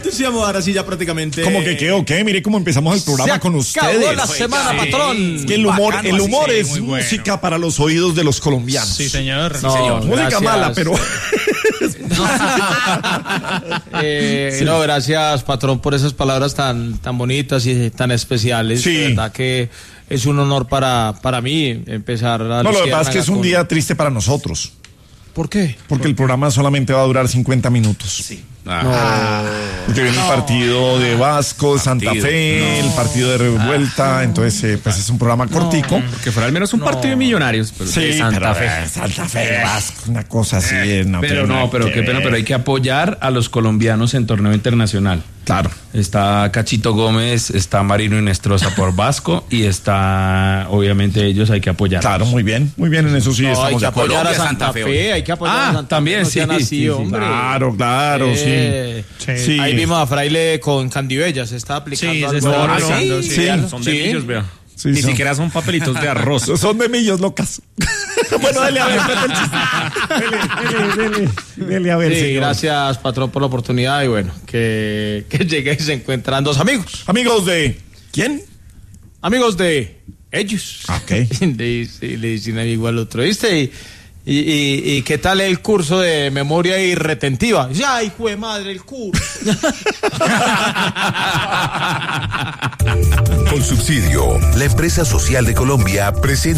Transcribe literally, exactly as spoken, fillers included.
entusiasmo ahora sí ya prácticamente. Como que qué o qué, mire cómo empezamos el programa Se con acabó ustedes. la semana, Sí. patrón. Es que el humor, Bacano, el humor así, es muy bueno. música para los oídos de los colombianos. Sí, señor. No, señor. Música gracias. mala, pero Eh, No, gracias, patrón, por esas palabras tan, tan bonitas y tan especiales. Sí. De verdad que es un honor para, para mí empezar a no, lo que pasa es que es un día triste para nosotros, ¿Por qué? porque el programa solamente va a durar cincuenta minutos. Sí. Porque viene el partido de Vasco, Santa Fe, el partido de Revuelta, entonces eh, pues es un programa cortico. Que fuera al menos un partido de Millonarios. Pero Sí, de Santa pero, Fe. eh, Santa Fe, Vasco, una cosa así. eh, no Pero tiene no, nada pero que qué pena, ver. pero hay que apoyar a los colombianos en torneo internacional. Claro. Está Cachito Gómez, está Marino Inestrosa por Vasco y está, obviamente, ellos hay que apoyar. Claro, muy bien, muy bien, en eso sí No, hay estamos que de acuerdo. apoyar a Colombia, Santa, Santa Fe, Fe, hay que apoyar Ah, a Santa también, Fe, no sí, sean así, sí, sí. hombre. Claro, claro, Eh, sí. Sí. Ahí vimos a Fraile con Candibella, se está aplicando. Sí, se algo. está Ah, aplicando, sí, sí. sí, Son sí. de millos, vea. Sí, Ni son- siquiera son papelitos de arroz. Son de millos locas. Bueno, dale a ver, cuenta el chiste. Dele, dele, dele, dele a ver, Sí, señor. gracias, patrón, por la oportunidad y bueno, que, que llegue y se encuentran dos amigos. Amigos de... ¿Quién? Amigos de ellos. Ok. Le, dice- le dicen amigo al otro, ¿viste? Y, y, y, y qué tal el curso de memoria y retentiva? Dice, ay, hijo de madre, el curso. Con Subsidio, la empresa social de Colombia presenta